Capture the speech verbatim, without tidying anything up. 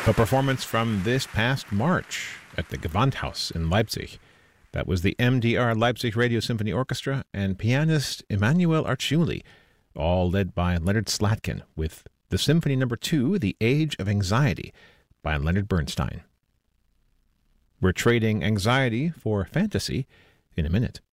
A performance from this past March at the Gewandhaus in Leipzig. That was the M D R Leipzig Radio Symphony Orchestra and pianist Emanuel Arciuli, all led by Leonard Slatkin, with the Symphony Number Two, The Age of Anxiety, by Leonard Bernstein. We're trading anxiety for fantasy in a minute.